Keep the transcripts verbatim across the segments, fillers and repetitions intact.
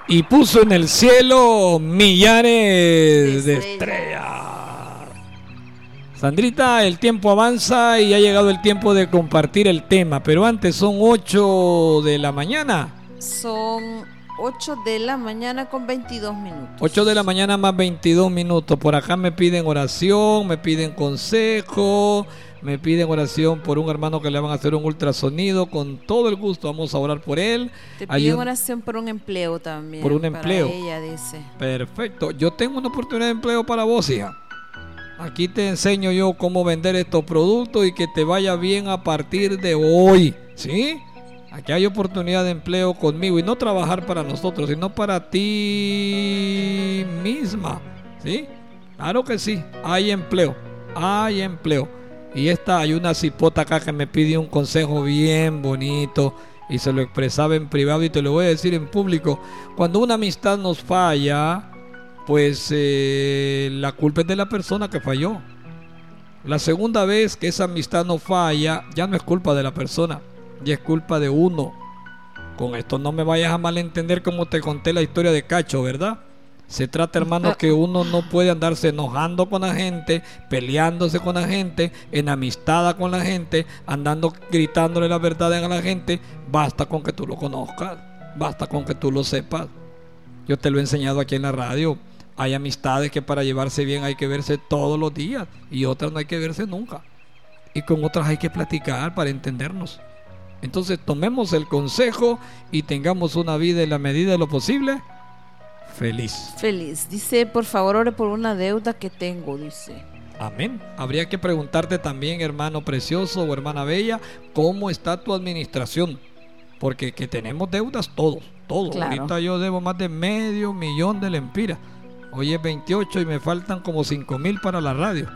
y puso en el cielo millares de, de estrellas. Sandrita, el tiempo avanza y ha llegado el tiempo de compartir el tema, pero antes son ocho de la mañana. Son ocho de la mañana con veintidós minutos. ocho de la mañana más veintidós minutos. Por acá me piden oración, me piden consejo, me piden oración por un hermano que le van a hacer un ultrasonido. Con todo el gusto vamos a orar por él. Te Hay piden un- oración por un empleo también. Por un para empleo. ella, dice. Perfecto. Yo tengo una oportunidad de empleo para vos, hija. Aquí te enseño yo cómo vender estos productos y que te vaya bien a partir de hoy, ¿sí? Aquí hay oportunidad de empleo conmigo y no trabajar para nosotros, sino para ti misma, ¿sí? Claro que sí, hay empleo, hay empleo. Y esta, hay una cipota acá que me pide un consejo bien bonito y se lo expresaba en privado y te lo voy a decir en público. Cuando una amistad nos falla, pues eh, la culpa es de la persona que falló. La segunda vez que esa amistad no falla, ya no es culpa de la persona, ya es culpa de uno. Con esto no me vayas a malentender como te conté la historia de Cacho, ¿verdad? Se trata, hermano, que uno no puede andarse enojando con la gente, peleándose con la gente, enemistada con la gente, andando gritándole la verdad a la gente. Basta con que tú lo conozcas, basta con que tú lo sepas. Yo te lo he enseñado aquí en la radio. Hay amistades que para llevarse bien hay que verse todos los días y otras no hay que verse nunca. Y con otras hay que platicar para entendernos. Entonces tomemos el consejo y tengamos una vida en la medida de lo posible feliz. Feliz. Dice, por favor, ore por una deuda que tengo, dice. Amén. Habría que preguntarte también, hermano precioso o hermana bella, ¿cómo está tu administración? Porque que tenemos deudas todos, todos. Claro. Ahorita yo debo más de medio millón de lempiras. Hoy es veintiocho y me faltan como cinco mil para la radio.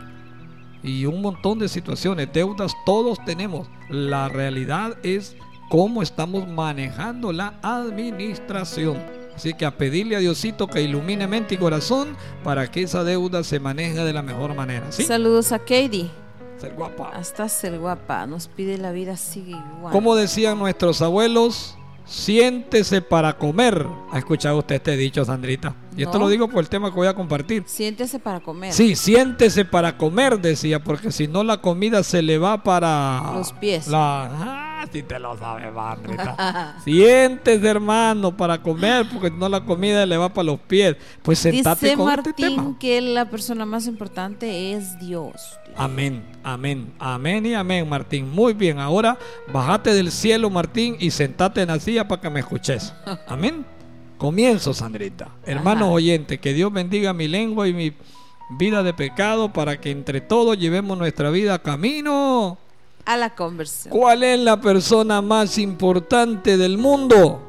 Y un montón de situaciones, deudas todos tenemos. La realidad es cómo estamos manejando la administración. Así que a pedirle a Diosito que ilumine mente y corazón para que esa deuda se maneje de la mejor manera. ¿Sí? Saludos a Katie. Ser guapa. Hasta ser guapa. Nos pide la vida sigue igual. Como decían nuestros abuelos, siéntese para comer. ¿Ha escuchado usted este dicho, Sandrita? Y esto No. lo digo por el tema que voy a compartir. Siéntese para comer. Sí, siéntese para comer, decía, porque si no la comida se le va para Los pies. La... Ah, si te lo sabes, Sandrita. Siéntese, hermano, para comer, porque si no la comida le va para los pies. Pues sentate Dice con Martín este tema. que la persona más importante es Dios. Amén, amén, amén y amén, Martín. Muy bien, ahora bájate del cielo, Martín, y sentate en la silla para que me escuches. Amén. Comienzo, Sandrita. Hermanos Ajá. oyentes, que Dios bendiga mi lengua y mi vida de pecado para que entre todos llevemos nuestra vida camino A la conversión. ¿Cuál es la persona más importante del mundo?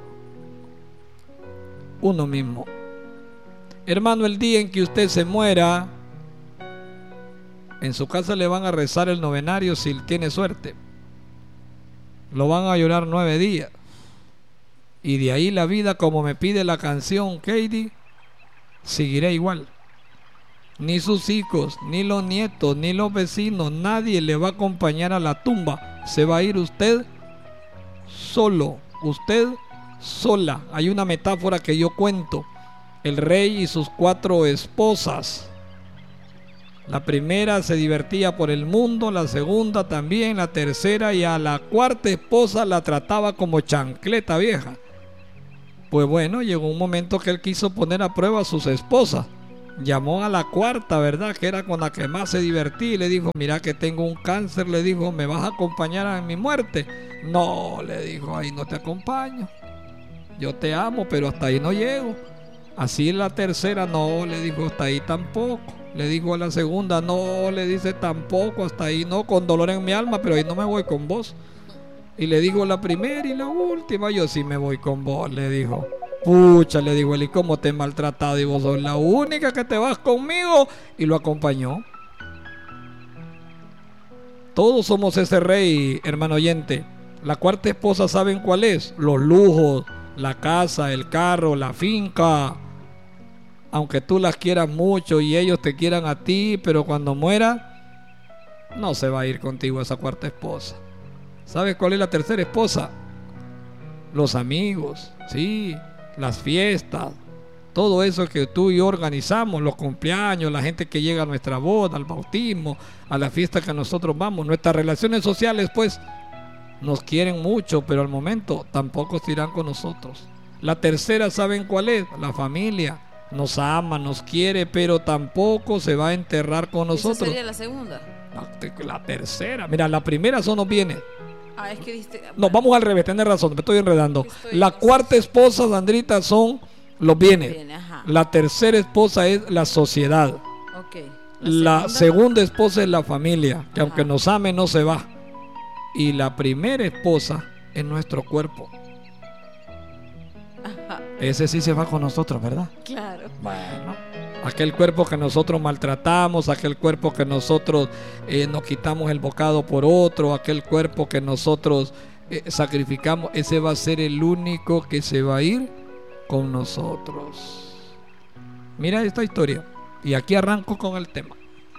Uno mismo. Hermano, el día en que usted se muera, en su casa le van a rezar el novenario si tiene suerte. Lo van a llorar nueve días. Y de ahí la vida, como me pide la canción Katie, seguirá igual. Ni sus hijos, ni los nietos, ni los vecinos, nadie le va a acompañar a la tumba. Se va a ir usted solo, usted sola. Hay una metáfora que yo cuento. El rey y sus cuatro esposas. La primera se divertía por el mundo, la segunda también, la tercera, y a la cuarta esposa la trataba como chancleta vieja. Pues bueno, llegó un momento que él quiso poner a prueba a sus esposas. Llamó a la cuarta, ¿verdad? Que era con la que más se divertía, y le dijo: mira que tengo un cáncer. Le dijo: ¿me vas a acompañar a mi muerte? No, le dijo: ahí no te acompaño. Yo te amo, pero hasta ahí no llego. Así la tercera, no, le dijo: hasta ahí tampoco. Le dijo a la segunda: no, le dice: tampoco, hasta ahí no, con dolor en mi alma, pero ahí no me voy con vos. Y le dijo la primera y la última: yo sí me voy con vos, le dijo. Pucha, le dijo él, ¿y cómo te he maltratado? Y vos sos la única que te vas conmigo. Y lo acompañó. Todos somos ese rey, hermano oyente. La cuarta esposa, ¿saben cuál es? Los lujos, la casa, el carro, la finca. Aunque tú las quieras mucho y ellos te quieran a ti, pero cuando muera, no se va a ir contigo esa cuarta esposa. ¿Sabes cuál es la tercera esposa? Los amigos, sí. las fiestas, todo eso que tú y yo organizamos, los cumpleaños, la gente que llega a nuestra boda, al bautismo, a la fiesta que nosotros vamos, nuestras relaciones sociales, pues, nos quieren mucho, pero al momento tampoco estarán con nosotros. La tercera, ¿saben cuál es? La familia. Nos ama, nos quiere, pero tampoco se va a enterrar con nosotros. ¿Esa sería la segunda? La, la tercera. Mira, la primera son los bienes. Ah, es que diste... No, vamos al revés, tenés razón, me estoy enredando. Estoy La en- cuarta esposa, Sandrita, son los bienes. Bien, ajá. La tercera esposa es la sociedad. Ok. La segunda esposa es la familia, que Ajá. aunque nos ame no se va. Y la primera esposa es nuestro cuerpo. Ajá, Ese sí se va con nosotros, ¿verdad? claro. Bueno, aquel cuerpo que nosotros maltratamos, aquel cuerpo que nosotros eh, nos quitamos el bocado por otro, aquel cuerpo que nosotros eh, sacrificamos, ese va a ser el único que se va a ir con nosotros. Mira esta historia, y aquí arranco con el tema.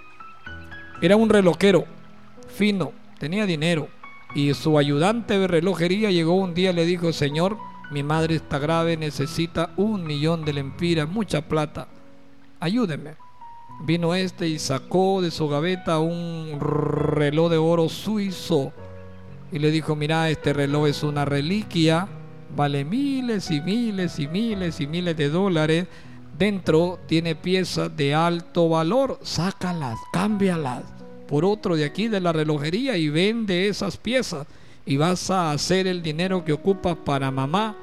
Era un relojero fino, tenía dinero, y su ayudante de relojería llegó un día y le dijo: señor, mi madre está grave, necesita un millón de lempiras, mucha plata, ayúdeme. Vino este y sacó de su gaveta un reloj de oro suizo y le dijo: mira, este reloj es una reliquia, vale miles y miles y miles y miles de dólares, dentro tiene piezas de alto valor, sácalas, cámbialas por otro de aquí de la relojería y vende esas piezas y vas a hacer el dinero que ocupas para mamá.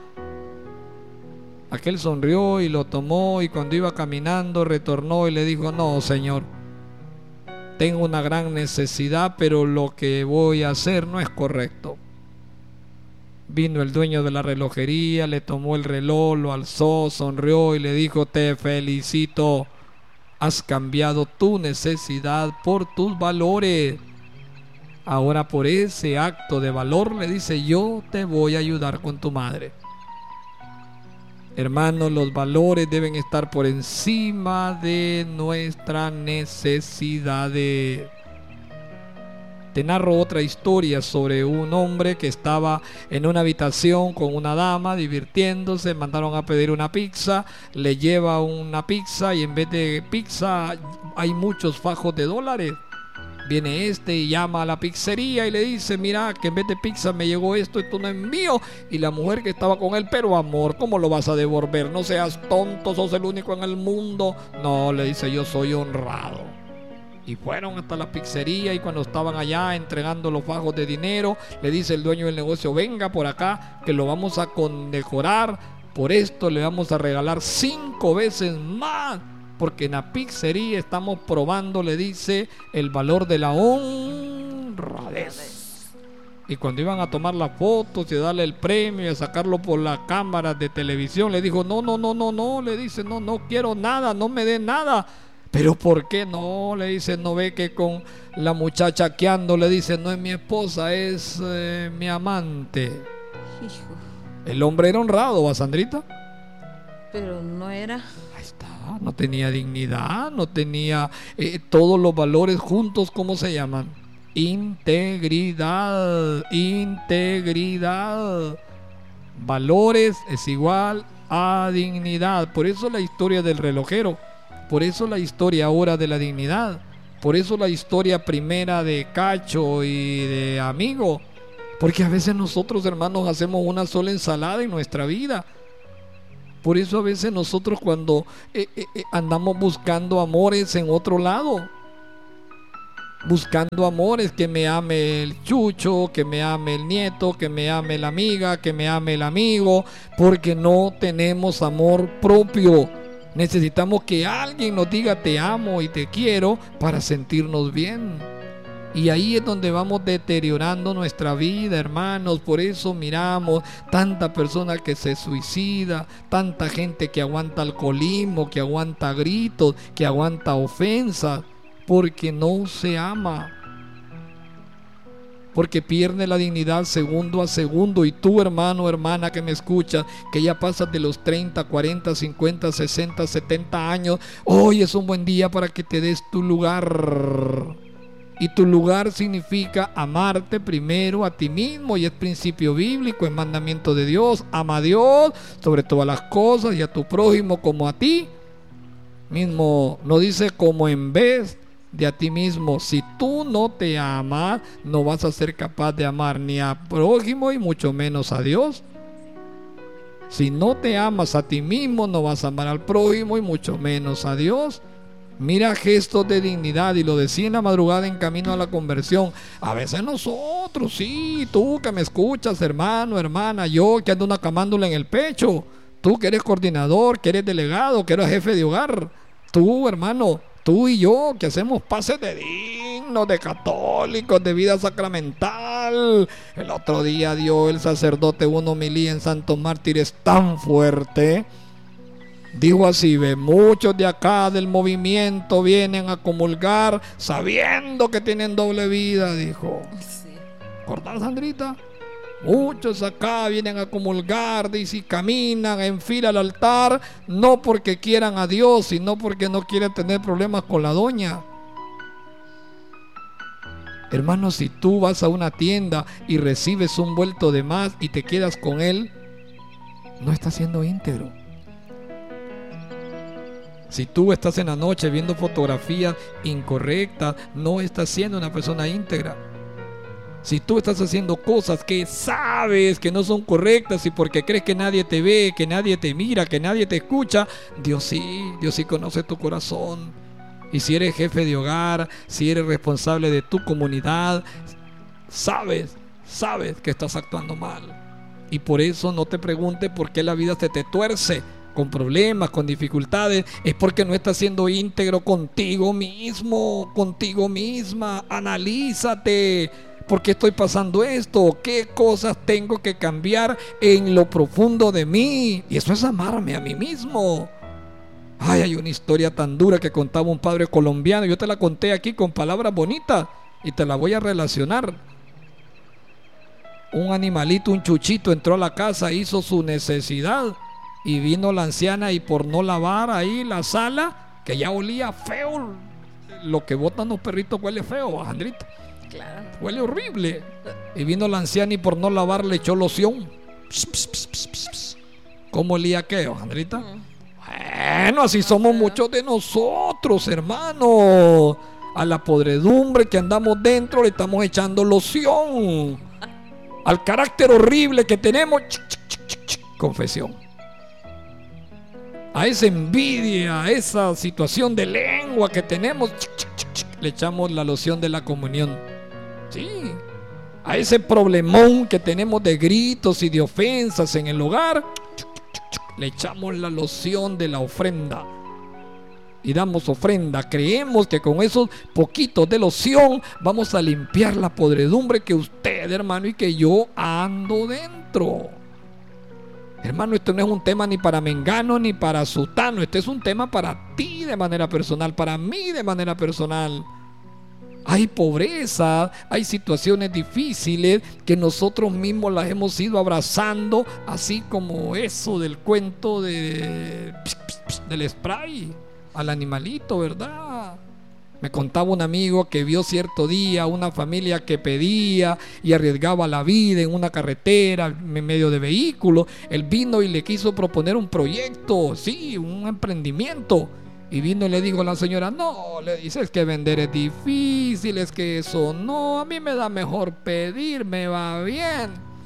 Aquel sonrió y lo tomó, y cuando iba caminando retornó y le dijo: no, señor, tengo una gran necesidad, pero lo que voy a hacer no es correcto. Vino el dueño de la relojería, le tomó el reloj, lo alzó, sonrió y le dijo: te felicito, has cambiado tu necesidad por tus valores. Ahora por ese acto de valor, le dice, yo te voy a ayudar con tu madre. Hermanos, los valores deben estar por encima de nuestras necesidades. Te narro otra historia sobre un hombre que estaba en una habitación con una dama divirtiéndose. Mandaron a pedir una pizza, le lleva una pizza y en vez de pizza hay muchos fajos de dólares. Viene este y llama a la pizzería y le dice: mira, que en vez de pizza me llegó esto, esto no es mío. Y la mujer que estaba con él: pero amor, ¿cómo lo vas a devolver? No seas tonto, sos el único en el mundo. No, le dice, yo soy honrado. Y fueron hasta la pizzería, y cuando estaban allá entregando los fajos de dinero, le dice el dueño del negocio: venga por acá, que lo vamos a condecorar. Por esto le vamos a regalar cinco veces más, porque en la pizzería estamos probando, le dice, el valor de la honradez. Y cuando iban a tomar las fotos y darle el premio y a sacarlo por las cámaras de televisión, le dijo: no, no, no, no, no, le dice, no, no quiero nada, no me dé nada. ¿Pero por qué no? Le dice, no ve que con la muchacha que ando, le dice, no es mi esposa, es eh, mi amante. Hijo, El hombre era honrado, ¿va, Sandrita? pero no era... Ahí está, no tenía dignidad, no tenía eh, todos los valores juntos, ¿cómo se llaman? Integridad, integridad. Valores es igual a dignidad. Por eso la historia del relojero, por eso la historia ahora de la dignidad, por eso la historia primera de Cacho y de Amigo, porque a veces nosotros, hermanos, hacemos una sola ensalada en nuestra vida. Por eso a veces nosotros cuando eh, eh, eh, andamos buscando amores en otro lado, buscando amores, que me ame el chucho, que me ame el nieto, que me ame la amiga, que me ame el amigo, porque no tenemos amor propio. Necesitamos que alguien nos diga te amo y te quiero para sentirnos bien. Y ahí es donde vamos deteriorando nuestra vida, hermanos. Por eso miramos tanta persona que se suicida, tanta gente que aguanta alcoholismo, que aguanta gritos, que aguanta ofensas, porque no se ama, porque pierde la dignidad segundo a segundo. Y tú, hermano, hermana que me escuchas, que ya pasas de los treinta, cuarenta, cincuenta, sesenta, setenta años, hoy es un buen día para que te des tu lugar Y tu lugar significa amarte primero a ti mismo, y es principio bíblico, es mandamiento de Dios. Ama a Dios sobre todas las cosas y a tu prójimo como a ti mismo. No dice como en vez de a ti mismo. Si tú no te amas, no vas a ser capaz de amar ni a prójimo y mucho menos a Dios. Si no te amas a ti mismo, no vas a amar al prójimo y mucho menos a Dios. Mira gestos de dignidad, y lo decía en la madrugada en camino a la conversión. A veces nosotros, sí, tú que me escuchas, hermano, hermana, yo que ando una camándula en el pecho, tú que eres coordinador, que eres delegado, que eres jefe de hogar, tú, hermano, tú y yo que hacemos pases de dignos, de católicos, de vida sacramental. El otro día dio el sacerdote una homilía en Santos Mártires tan fuerte. Dijo así: ve, muchos de acá del movimiento vienen a comulgar sabiendo que tienen doble vida, dijo. Sí. ¿Acordás, Sandrita? Muchos acá vienen a comulgar, dice, y caminan en fila al altar, no porque quieran a Dios, sino porque no quieren tener problemas con la doña. Hermano, si tú vas a una tienda y recibes un vuelto de más y te quedas con él, no estás siendo íntegro. Si tú estás en la noche viendo fotografías incorrectas, no estás siendo una persona íntegra. Si tú estás haciendo cosas que sabes que no son correctas y porque crees que nadie te ve, que nadie te mira, que nadie te escucha, Dios sí, Dios sí conoce tu corazón. Y si eres jefe de hogar, si eres responsable de tu comunidad, sabes, sabes que estás actuando mal. Y por eso no te preguntes por qué la vida se te tuerce con problemas, con dificultades. Es porque no estás siendo íntegro contigo mismo, contigo misma. Analízate. ¿Por qué estoy pasando esto? ¿Qué cosas tengo que cambiar en lo profundo de mí? Y eso es amarme a mí mismo. Ay, hay una historia tan dura que contaba un padre colombiano. Yo te la conté aquí con palabras bonitas y te la voy a relacionar. Un animalito, un chuchito, entró a la casa, hizo su necesidad, y vino la anciana, y por no lavar ahí la sala, que ya olía feo, lo que botan los perritos huele feo, Andrita. Claro. Huele horrible. Y vino la anciana y por no lavar le echó loción. Pss, pss, pss, pss, pss, pss. ¿Cómo olía aquello, Andrita? Mm. Bueno, así somos muchos de nosotros, hermano. A la podredumbre que andamos dentro le estamos echando loción. Al carácter horrible que tenemos, chic, chic, chic, chic, chic, confesión. A esa envidia, a esa situación de lengua que tenemos, chic, chic, chic, chic, le echamos la loción de la comunión. Sí. A ese problemón que tenemos de gritos y de ofensas en el hogar, chic, chic, chic, le echamos la loción de la ofrenda. Y damos ofrenda. Creemos que con esos poquitos de loción vamos a limpiar la podredumbre que usted, hermano, y que yo ando dentro. Hermano, esto no es un tema ni para mengano ni para sutano. Este es un tema para ti de manera personal, para mí de manera personal. Hay pobreza, hay situaciones difíciles que nosotros mismos las hemos ido abrazando, así como eso del cuento de, del spray al animalito, ¿verdad? Me contaba un amigo que vio cierto día una familia que pedía y arriesgaba la vida en una carretera en medio de vehículos. Él vino y le quiso proponer un proyecto, sí, un emprendimiento. Y vino y le dijo a la señora: no, le dice, es que vender es difícil, es que eso no, a mí me da mejor pedir, me va bien.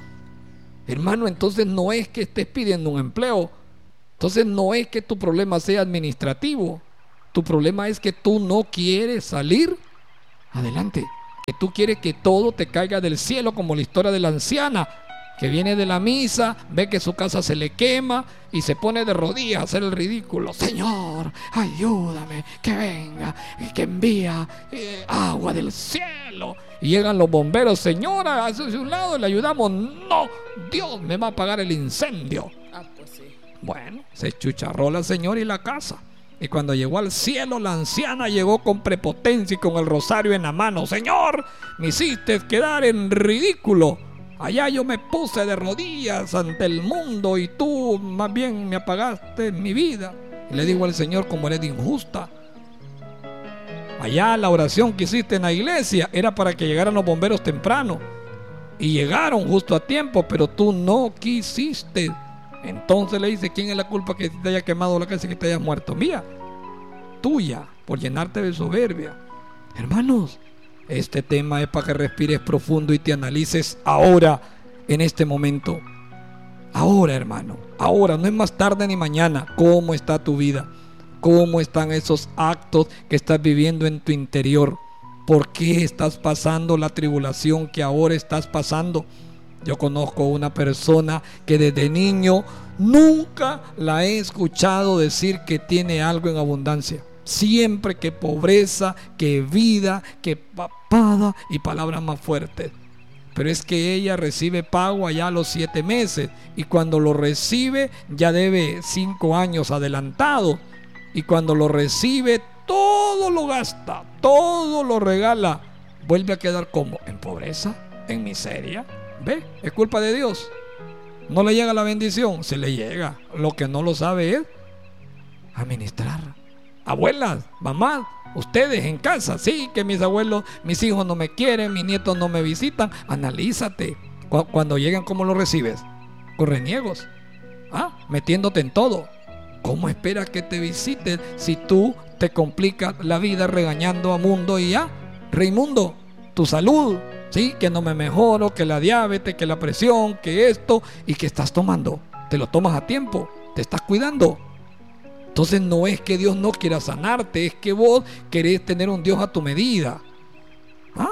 Hermano, entonces no es que estés pidiendo un empleo, entonces no es que tu problema sea administrativo. Tu problema es que tú no quieres salir adelante, que tú quieres que todo te caiga del cielo, como la historia de la anciana que viene de la misa, ve que su casa se le quema y se pone de rodillas a hacer el ridículo. Señor, ayúdame, que venga, que envía eh, agua del cielo. Y llegan los bomberos: señora, hacia un lado, le ayudamos. No, Dios me va a apagar el incendio. Ah, pues sí. Bueno, se chucharró la señora y la casa. Y cuando llegó al cielo, la anciana llegó con prepotencia y con el rosario en la mano: Señor, me hiciste quedar en ridículo. Allá yo me puse de rodillas ante el mundo y tú más bien me apagaste mi vida. Y le digo al Señor: como eres injusta. Allá la oración que hiciste en la iglesia era para que llegaran los bomberos temprano. Y llegaron justo a tiempo, pero tú no quisiste. Entonces le dice, ¿quién es la culpa que te haya quemado la casa y que te hayas muerto? Mía, tuya, por llenarte de soberbia. Hermanos, este tema es para que respires profundo y te analices ahora, en este momento. Ahora, hermano, ahora, no es más tarde ni mañana. ¿Cómo está tu vida? ¿Cómo están esos actos que estás viviendo en tu interior? ¿Por qué estás pasando la tribulación que ahora estás pasando? Yo conozco una persona que desde niño nunca la he escuchado decir que tiene algo en abundancia. Siempre que pobreza, que vida, que papada y palabras más fuertes. Pero es que ella recibe pago allá a los siete meses y cuando lo recibe ya debe cinco años adelantado. Y cuando lo recibe todo lo gasta, todo lo regala. Vuelve a quedar como en pobreza, en miseria. ¿Ve? Es culpa de Dios. No le llega la bendición, se le llega. Lo que no lo sabe es administrar. Abuelas, mamás, ustedes en casa, sí, que mis abuelos, mis hijos no me quieren, mis nietos no me visitan. Analízate. Cu- cuando llegan, ¿cómo lo recibes? Con reniegos. ¿Ah? Metiéndote en todo. ¿Cómo esperas que te visiten si tú te complicas la vida regañando a mundo y ya? Reimundo, tu salud. Sí, que no me mejoro, que la diabetes, que la presión, que esto, y que estás tomando, te lo tomas a tiempo, te estás cuidando. Entonces no es que Dios no quiera sanarte, es que vos querés tener un Dios a tu medida. ¿Ah?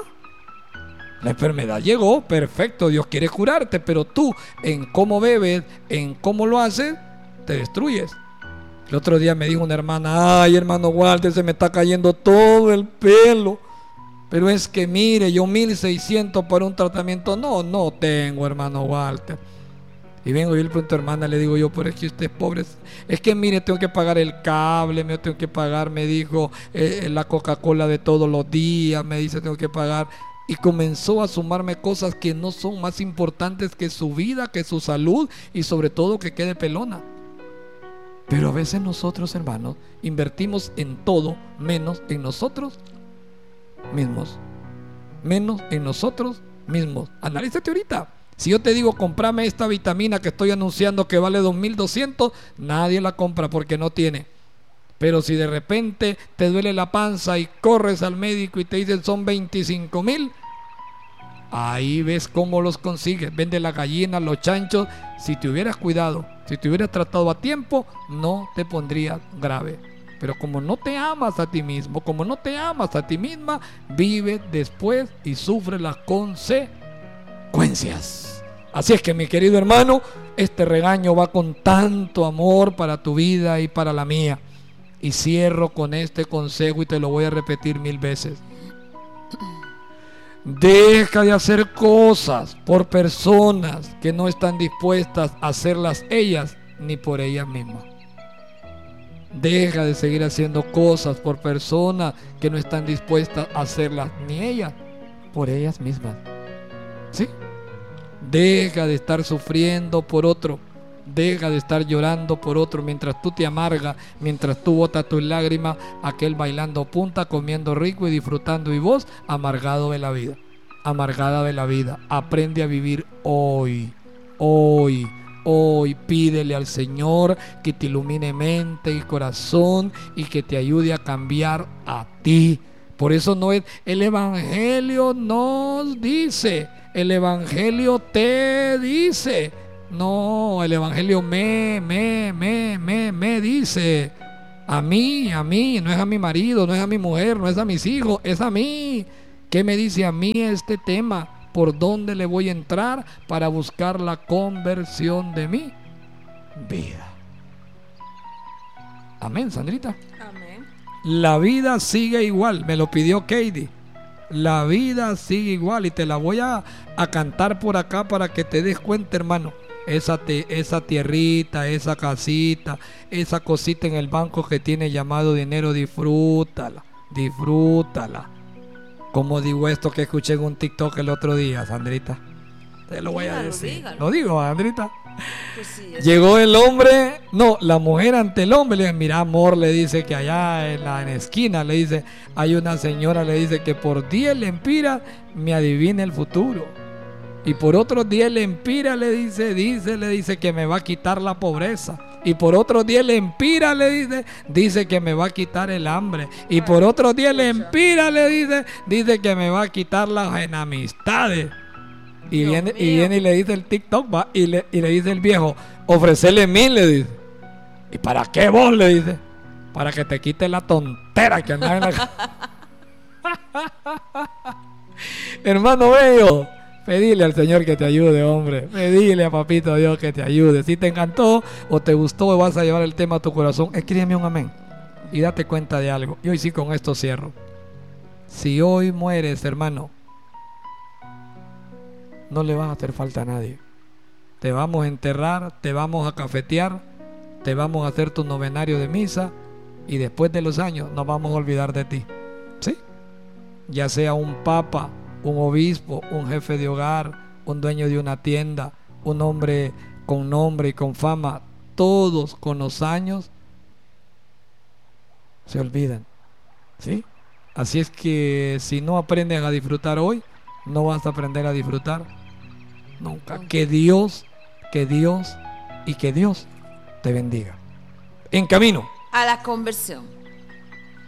La enfermedad llegó, perfecto, Dios quiere curarte, pero tú en cómo bebes, en cómo lo haces, te destruyes. El otro día me dijo una hermana, ay hermano Walter, se me está cayendo todo el pelo. Pero es que mire, yo mil seiscientos para un tratamiento, no, no tengo, hermano Walter. Y vengo y le pregunto, hermana, le digo yo, pero es que usted es pobre. Es que mire, tengo que pagar el cable, me tengo que pagar, me dijo, eh, la Coca-Cola de todos los días, me dice, tengo que pagar. Y comenzó a sumarme cosas que no son más importantes que su vida, que su salud y sobre todo que quede pelona. Pero a veces nosotros, hermanos, invertimos en todo menos en nosotros mismos, menos en nosotros mismos. Analízate ahorita. Si yo te digo, comprame esta vitamina que estoy anunciando que vale dos mil doscientos, nadie la compra porque no tiene. Pero si de repente te duele la panza y corres al médico y te dicen son veinticinco mil, ahí ves cómo los consigues. Vende la gallina, los chanchos. Si te hubieras cuidado, si te hubieras tratado a tiempo, no te pondrías grave. Pero como no te amas a ti mismo, como no te amas a ti misma, vive después y sufre las consecuencias. Así es que, mi querido hermano, este regaño va con tanto amor para tu vida y para la mía. Y cierro con este consejo y te lo voy a repetir mil veces. Deja de hacer cosas por personas que no están dispuestas a hacerlas ellas ni por ellas mismas. Deja de seguir haciendo cosas por personas que no están dispuestas a hacerlas ni ellas por ellas mismas. ¿Sí? Deja de estar sufriendo por otro. Deja de estar llorando por otro mientras tú te amargas, mientras tú botas tus lágrimas, aquel bailando punta, comiendo rico y disfrutando, y vos amargado de la vida, amargada de la vida. Aprende a vivir hoy, hoy, hoy. Pídele al Señor que te ilumine mente y corazón y que te ayude a cambiar a ti. Por eso no es, el Evangelio nos dice, el Evangelio te dice. No, el Evangelio me, me, me, me, me dice. A mí, a mí, no es a mi marido, no es a mi mujer, no es a mis hijos, es a mí. ¿Qué me dice a mí este tema? ¿Por dónde le voy a entrar para buscar la conversión de mi vida? Amén, Sandrita. Amén. La vida sigue igual, me lo pidió Katie. La vida sigue igual y te la voy a, a cantar por acá para que te des cuenta, hermano. Esa, te, esa tierrita, esa casita, esa cosita en el banco que tiene llamado dinero, disfrútala, disfrútala. Como digo esto que escuché en un TikTok el otro día, Sandrita. Te lo voy dígalo, a decir. Dígalo. Lo digo, Sandrita. Pues sí, es- Llegó el hombre, no, la mujer ante el hombre, le dice, mira amor, le dice que allá en la en la esquina, le dice, hay una señora, le dice que por diez lempiras me adivina el futuro. Y por otros diez lempiras le dice, dice, le dice que me va a quitar la pobreza. Y por otros diez lempiras le dice, dice que me va a quitar el hambre. Y por otros diez lempiras le dice, dice que me va a quitar las enemistades. Y Dios viene, y mío. viene y le dice el TikTok, va, y le, y le dice el viejo, ofrecerle mil, le dice. ¿Y para qué vos? Le dice. Para que te quite la tontera que anda en la... Hermano bello, pedile al Señor que te ayude, hombre. Pedile a Papito Dios que te ayude. Si te encantó o te gustó o vas a llevar el tema a tu corazón, escríbeme un amén. Y date cuenta de algo. Y hoy sí con esto cierro. Si hoy mueres, hermano, no le vas a hacer falta a nadie. Te vamos a enterrar, te vamos a cafetear, te vamos a hacer tu novenario de misa y después de los años nos vamos a olvidar de ti. ¿Sí? Ya sea un papa, un obispo, un jefe de hogar, un dueño de una tienda, un hombre con nombre y con fama, todos con los años se olvidan. ¿Sí? Así es que si no aprendes a disfrutar hoy, no vas a aprender a disfrutar nunca. Que Dios, que Dios y que Dios te bendiga. En camino a la conversión.